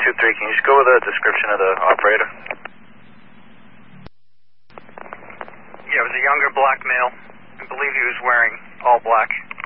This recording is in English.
223, can you just go with a description of the operator? Yeah, it was a younger black male. I believe he was wearing all black.